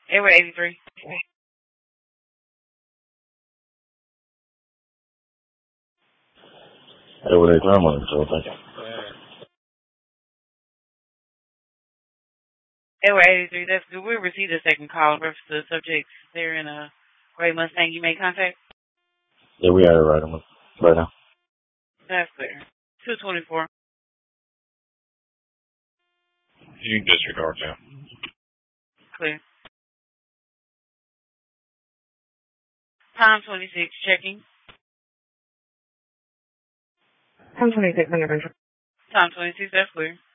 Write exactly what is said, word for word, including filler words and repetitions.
Airway eighty-three. Airway eighty-three, I'm on the control, thank you. Airway eighty-three, that's good. We received a second call in reference to the subjects there in a gray Mustang. You made contact? Yeah, we are right, on right now. That's clear. two twenty-four. You can disregard now. Clear. Time twenty-six, checking. Time twenty-six, under control. Time twenty-six, that's clear.